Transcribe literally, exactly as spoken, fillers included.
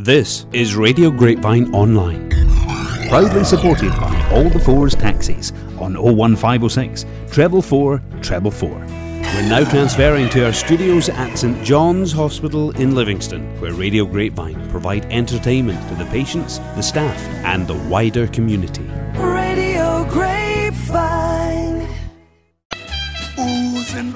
This is Radio Grapevine Online, proudly supported by All the Fours Taxis on oh one five oh six, treble four, treble four. We're now transferring to our studios at St John's Hospital in Livingston, where Radio Grapevine provide entertainment to the patients, the staff and the wider community.